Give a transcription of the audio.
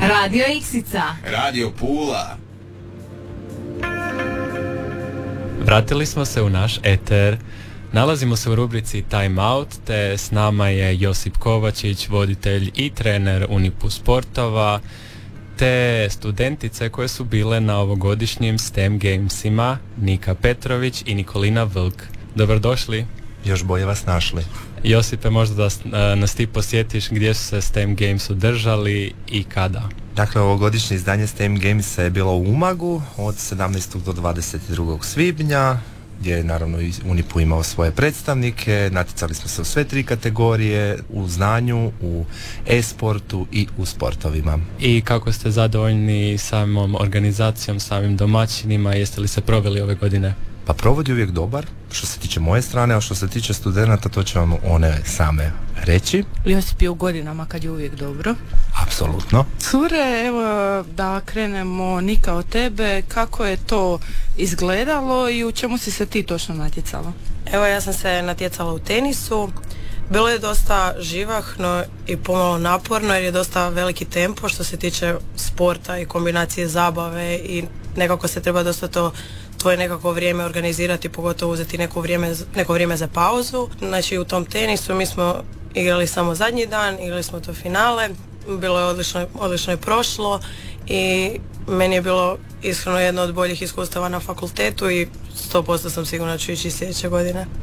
Radio Iksica. Radio Pula. Vratili smo se u naš eter. Nalazimo se u rubrici Time Out, te s nama je Josip Kovačić, voditelj i trener Unipu sportova, te studentice koje su bile na ovogodišnjim STEM Gamesima, Nika Petrović i Nikolina Vlk. Dobrodošli. Još bolje vas našli. Josipe, možda da nas ti posjetiš gdje su se STEM Games održali i kada? Dakle, ovogodišnje izdanje STEM Gamesa je bilo u Umagu od 17. do 22. svibnja, gdje je naravno i Unipu imao svoje predstavnike. Natjecali smo se u sve 3 kategorije, u znanju, u e-sportu i u sportovima. I kako ste zadovoljni samom organizacijom, samim domaćinima, jeste li se proveli ove godine? Pa provod je uvijek dobar, što se tiče moje strane, a što se tiče studenata, to će vam one same reći. Josip je u godinama kad je uvijek dobro. Apsolutno. Cure, evo da krenemo, Nika, od tebe, kako je to izgledalo i u čemu si se ti točno natjecala? Evo, ja sam se natjecala u tenisu. Bilo je dosta živahno i pomalo naporno jer je dosta veliki tempo što se tiče sporta i kombinacije zabave i nekako se treba dosta to tvoje nekako vrijeme organizirati, pogotovo uzeti neko vrijeme za pauzu. Znači u tom tenisu mi smo igrali samo zadnji dan, igrali smo to finale, bilo je odlično je prošlo i meni je bilo iskreno jedno od boljih iskustava na fakultetu i 100% sam sigurna da ću ići sljedeće godine.